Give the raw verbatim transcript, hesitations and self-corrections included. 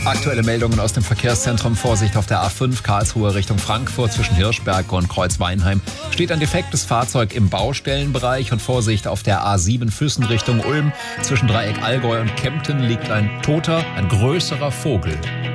Aktuelle Meldungen aus dem Verkehrszentrum. Vorsicht auf der A fünf Karlsruhe Richtung Frankfurt zwischen Hirschberg und Kreuzweinheim. Steht ein defektes Fahrzeug im Baustellenbereich. Und Vorsicht auf der A sieben Füssen Richtung Ulm. Zwischen Dreieck Allgäu und Kempten liegt ein toter, ein größerer Vogel.